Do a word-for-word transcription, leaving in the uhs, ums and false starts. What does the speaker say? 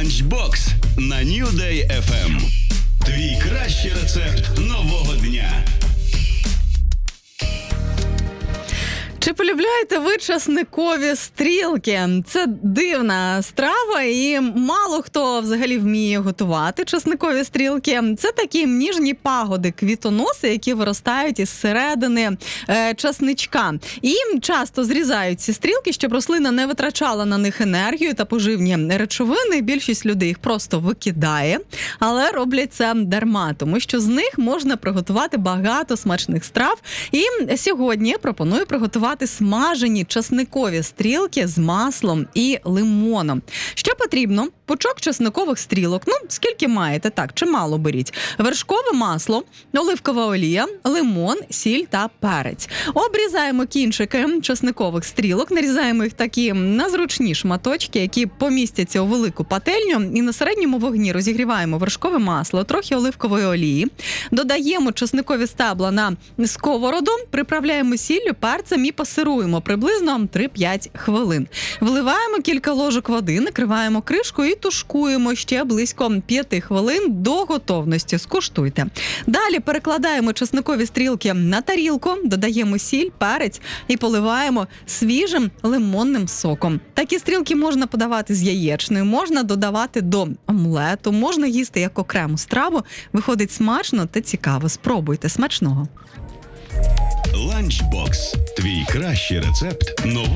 Ланчбокс на New Day еф ем. Твій кращий рецепт нового дня. Чи полюбляєте ви часникові стрілки? Це дивна страва, і мало хто взагалі вміє готувати часникові стрілки. Це такі ніжні пагоди, квітоноси, які виростають із середини е, часничка. І часто зрізають ці стрілки, щоб рослина не витрачала на них енергію та поживні речовини. Більшість людей їх просто викидає, але роблять це дарма, тому що з них можна приготувати багато смачних страв. І сьогодні я пропоную приготувати смажені часникові стрілки з маслом і лимоном. Що потрібно? Пучок часникових стрілок, ну, скільки маєте, так, чимало беріть. Вершкове масло, оливкова олія, лимон, сіль та перець. Обрізаємо кінчики часникових стрілок, нарізаємо їх такі на зручні шматочки, які помістяться у велику пательню, і на середньому вогні розігріваємо вершкове масло, трохи оливкової олії, додаємо часникові стебла на сковороду, приправляємо сіллю, перцем і пасируємо приблизно три-п'ять хвилин. Вливаємо кілька ложок води, накриваємо кришкою і тушкуємо ще близько п'яти хвилин до готовності. Скуштуйте. Далі перекладаємо часникові стрілки на тарілку, додаємо сіль, перець і поливаємо свіжим лимонним соком. Такі стрілки можна подавати з яєчною, можна додавати до омлету, можна їсти як окрему страву. Виходить смачно та цікаво. Спробуйте. Смачного! Ланчбокс. Твій кращий рецепт нового